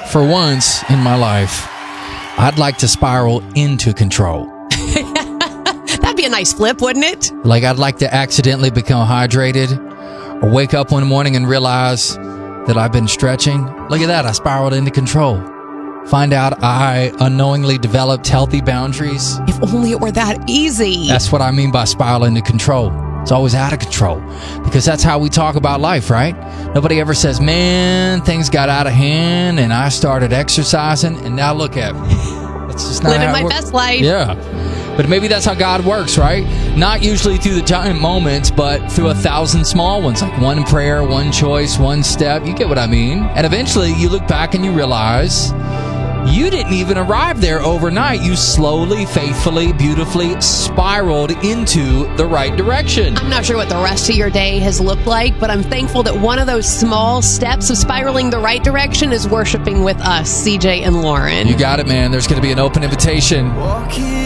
for once in my life, I'd like to spiral into control. That'd be a nice flip, wouldn't it? Like I'd like to accidentally become hydrated or wake up one morning and realize that I've been stretching. Look at that. I spiraled into control. Find out I unknowingly developed healthy boundaries. If only it were that easy. That's what I mean by spiraling into control. It's always out of control because that's how we talk about life, right? Nobody ever says, man, things got out of hand and I started exercising and now look at me. That's just not living how it my works. best life. Yeah. But maybe that's how God works, right? Not usually through the giant moments, but through 1,000 small ones, like one prayer, one choice, one step. You get what I mean? And eventually you look back and you realize you didn't even arrive there overnight. You slowly, faithfully, beautifully spiraled into the right direction. I'm not sure what the rest of your day has looked like, but I'm thankful that one of those small steps of spiraling the right direction is worshiping with us, CJ and Lauren. You got it, man. There's going to be an open invitation. Walking